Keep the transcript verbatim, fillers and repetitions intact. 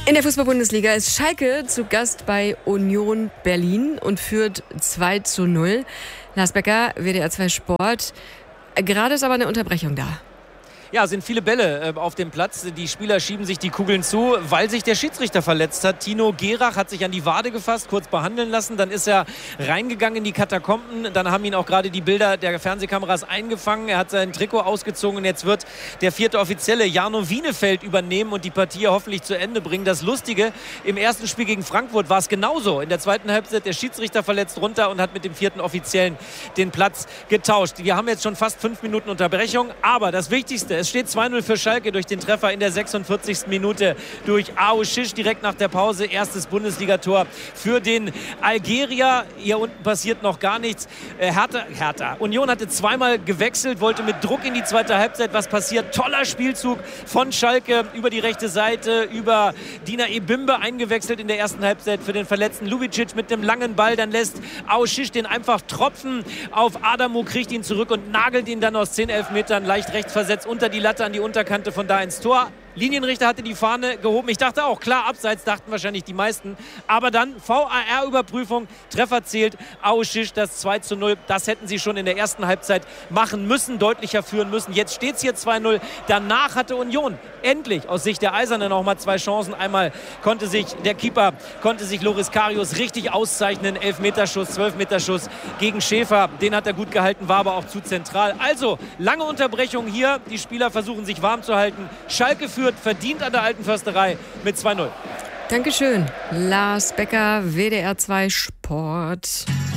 In der Fußball-Bundesliga ist Schalke zu Gast bei Union Berlin und führt zwei zu null. Lars Becker, W D R zwei Sport. Gerade ist aber eine Unterbrechung da. Ja, sind viele Bälle äh, auf dem Platz. Die Spieler schieben sich die Kugeln zu, weil sich der Schiedsrichter verletzt hat. Tino Gerach hat sich an die Wade gefasst, kurz behandeln lassen. Dann ist er reingegangen in die Katakomben. Dann haben ihn auch gerade die Bilder der Fernsehkameras eingefangen. Er hat sein Trikot ausgezogen und jetzt wird der vierte Offizielle Jarno Wienefeld übernehmen und die Partie hoffentlich zu Ende bringen. Das Lustige, im ersten Spiel gegen Frankfurt war es genauso. In der zweiten Halbzeit der Schiedsrichter verletzt runter und hat mit dem vierten Offiziellen den Platz getauscht. Wir haben jetzt schon fast fünf Minuten Unterbrechung, aber das Wichtigste, es steht zwei null für Schalke durch den Treffer in der sechsundvierzigsten Minute durch Aouchiche direkt nach der Pause. Erstes Bundesligator für den Algerier. Hier unten passiert noch gar nichts. Äh, Hertha, Hertha. Union hatte zweimal gewechselt, wollte mit Druck in die zweite Halbzeit. Was passiert? Toller Spielzug von Schalke über die rechte Seite, über Dina Ebimbe eingewechselt in der ersten Halbzeit für den verletzten Lubicic mit dem langen Ball. Dann lässt Aouchiche den einfach tropfen auf Adamu, kriegt ihn zurück und nagelt ihn dann aus zehn, elf Metern leicht rechts versetzt unter die Latte an die Unterkante, von da ins Tor. Linienrichter hatte die Fahne gehoben. Ich dachte auch, klar, abseits, dachten wahrscheinlich die meisten. Aber dann V A R-Überprüfung, Treffer zählt, Aouchiche, das zwei zu null. Das hätten sie schon in der ersten Halbzeit machen müssen, deutlicher führen müssen. Jetzt steht es hier zwei null. Danach hatte Union endlich aus Sicht der Eisernen noch mal zwei Chancen. Einmal konnte sich der Keeper, konnte sich Loris Karius richtig auszeichnen. Elfmeterschuss, Zwölfmeterschuss gegen Schäfer. Den hat er gut gehalten, war aber auch zu zentral. Also, lange Unterbrechung hier. Die Spieler versuchen sich warm zu halten. Schalke führt verdient an der Alten Försterei mit zwei null. Dankeschön. Lars Becker, W D R zwei Sport.